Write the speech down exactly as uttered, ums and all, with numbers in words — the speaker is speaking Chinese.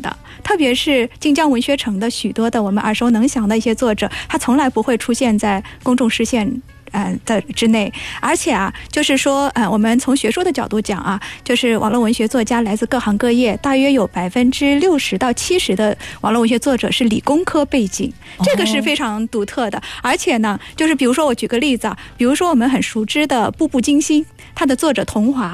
的，特别是晋江文学城的许多的我们耳熟能详的一些作者，他从来不会出现在公众视线呃的之内。而且啊，就是说呃我们从学术的角度讲啊，就是网络文学作家来自各行各业，大约有百分之六十到七十的网络文学作者是理工科背景，这个是非常独特的。而且呢，就是比如说我举个例子啊，比如说我们很熟知的步步惊心，它的作者桐华